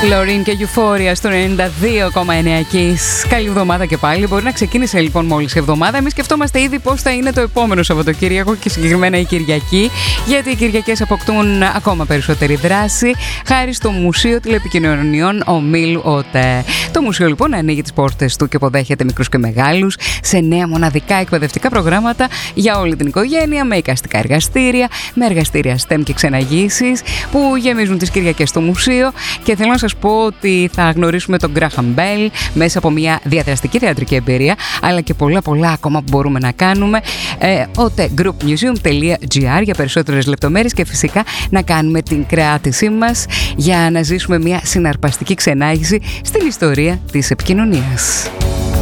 Λωρίν και Euphoria στο 92,9 Kiss. Καλή εβδομάδα και πάλι. Μπορεί να ξεκίνησε λοιπόν μόλις η εβδομάδα. Εμείς σκεφτόμαστε ήδη πώς θα είναι το επόμενο Σαββατοκύριακο και συγκεκριμένα η Κυριακή. Γιατί οι Κυριακές αποκτούν ακόμα περισσότερη δράση χάρη στο Μουσείο Τηλεπικοινωνιών Ομίλου ΟΤΕ. Το μουσείο λοιπόν ανοίγει τις πόρτες του και υποδέχεται μικρούς και μεγάλους σε νέα μοναδικά εκπαιδευτικά προγράμματα για όλη την οικογένεια, με εικαστικά εργαστήρια, με εργαστήρια STEM και ξεναγήσεις που γεμίζουν τις Κυριακές στο μουσείο. Και θέλω να σας πω ότι θα γνωρίσουμε τον Graham Bell μέσα από μια διαδραστική θεατρική εμπειρία, αλλά και πολλά ακόμα που μπορούμε να κάνουμε. otegroupmuseum.gr για περισσότερες λεπτομέρειες και φυσικά να κάνουμε την κρεάτησή μας για να ζήσουμε μια συναρπαστική ξενάγηση στην ιστορία της επικοινωνίας.